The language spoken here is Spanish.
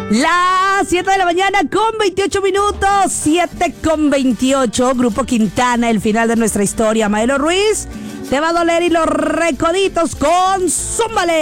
Las 7 de la mañana con 28 minutos, 7 con 28. Grupo Quintana, el final de nuestra historia. Maelo Ruiz, Te va a doler y los recoditos con Zúmbale.